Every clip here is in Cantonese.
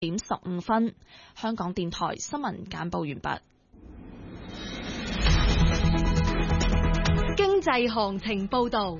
點15分。香港電台新聞簡報完畢。 經濟行情報導。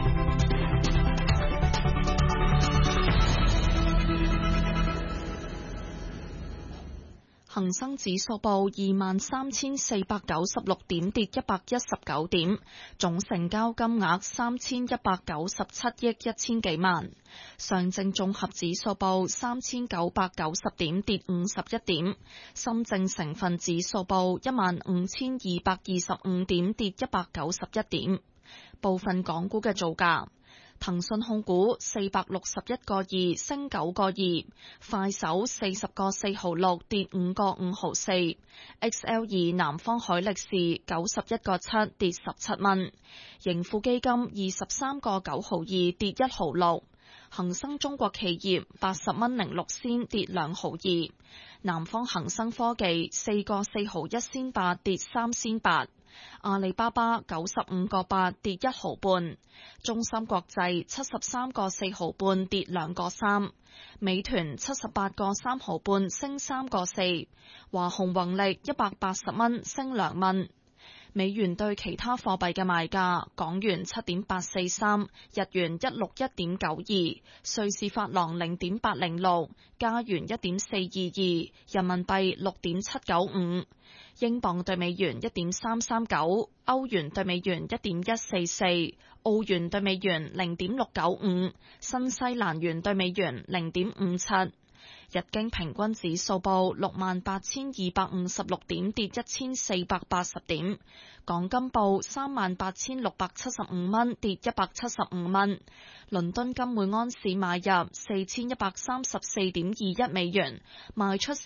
恒生指數報23,496點，跌119點，總成交金額3197億1000幾萬。上證綜合指數報3990點，跌51點。深證成分指數報15225點，跌191點。部分港股嘅造價。騰訊控股461個2升9個2，快手40個4毫6跌5個5毫4， XL2 南方海力士91個7跌17蚊，盈富基金23個9毫2跌1毫6，恒生中國企業80蚊06仙跌2毫2，南方恒生科技4個4毫1仙8跌3仙8。阿里巴巴95個8跌1毫半，中芯國際73個4毫半跌2個3，美團78個3毫半升3個4，華虹宏力180蚊升2蚊。美元對其他貨幣嘅賣價：港元7.843，日元161.92，瑞士法郎0.806，加元1.422，人民幣6.795。英鎊對美元1.339，歐元對美元1.144，澳元對美元0.695，新西蘭元對美元0.57。日經平均指數報68,256點，跌1480點。港金報38,675蚊，跌175蚊。倫敦金每安士買入4134.21美元，賣出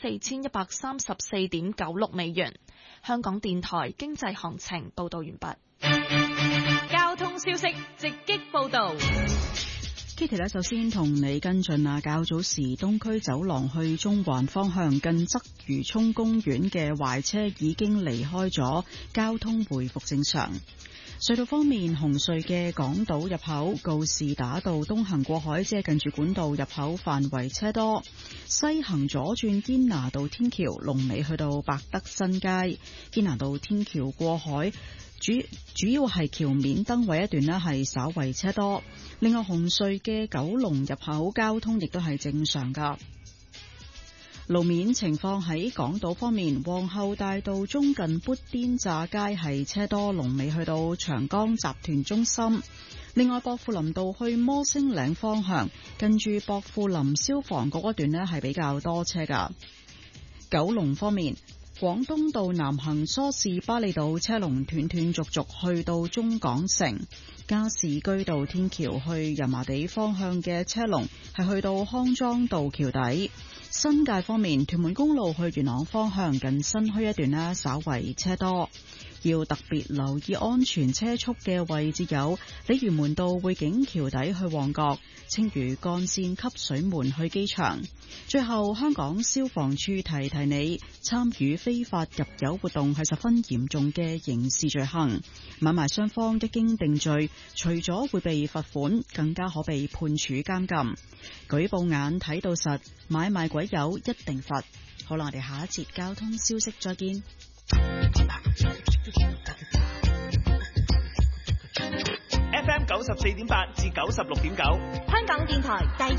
4134.96美元。香港電台經濟行情報道完畢。 交通消息直擊報道。 Kitty 呢，首先同你跟進啊，較早時東區走廊去中環方向近鰂魚涌公園嘅壞車已經離開咗，交通回復正常。隧道方面，紅隧嘅港島入口告士打道東行過海，即係近住管道入口範圍車多；西行左轉堅拿道天橋，龍尾去到百德新街。堅拿道天橋過海主要係橋面燈位一段呢係稍為車多。另外，紅隧嘅九龍入口交通亦都係正常噶。路面情況喺港島方面，皇后大道中近砵甸乍街係車多，龍尾去到長江集團中心。另外，薄扶林道去摩星嶺方向，近住薄扶林消防局一段呢係比較多車噶。九龍方面，廣東道南行梳士巴利道車龍斷斷續續去到中港城，加士居道天橋去油麻地方向嘅車龍係去到康莊道橋底。新界方面，屯門公路去元朗方向近新墟一段呢稍為車多，要特別留意安全車速嘅位置有鯉魚門道匯景橋底去旺角、青嶼幹線汲水門去機場。最後，香港消防處提提你，參與非法入油活動係十分嚴重嘅刑事罪行，買賣雙方一經定罪，除咗會被罰款，更加可被判處監禁。舉報眼睇到實，買賣鬼友一定罰。好啦，我哋下一節交通消息再見。 FM 94.8至96.9， 香港電台第